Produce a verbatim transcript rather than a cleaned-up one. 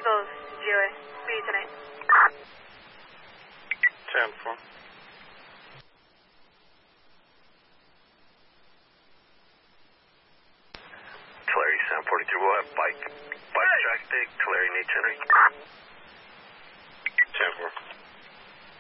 Eagles, G O A. Who are you tonight? ten four. Tulare seven forty-three, we'll have bike, bike track stick, Tulare and H Henry. ten four.